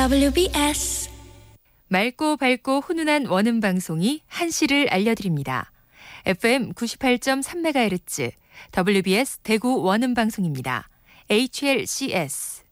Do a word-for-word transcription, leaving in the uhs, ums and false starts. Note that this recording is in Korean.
더블유비에스 맑고 밝고 훈훈한 원음 방송이 한시를 알려드립니다. 에프엠 구십팔 점 삼 메가헤르츠 더블유비에스 대구 원음 방송입니다. 에이치엘씨에스